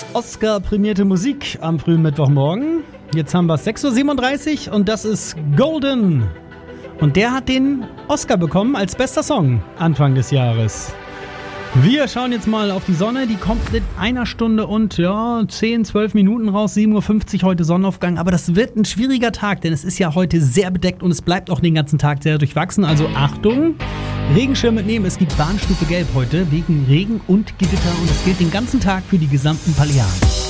Oscar-prämierte Musik am frühen Mittwochmorgen. Jetzt haben wir es 6.37 Uhr und das ist Golden. Und der hat den Oscar bekommen als bester Song Anfang des Jahres. Wir schauen jetzt mal auf die Sonne. Die kommt in einer Stunde und 10, 12 Minuten raus. 7.50 Uhr heute Sonnenaufgang. Aber das wird ein schwieriger Tag, denn es ist ja heute sehr bedeckt und es bleibt auch den ganzen Tag sehr durchwachsen. Also Achtung, Regenschirm mitnehmen. Es gibt Warnstufe Gelb heute wegen Regen und Gewitter und es gilt den ganzen Tag für die gesamten Balearen.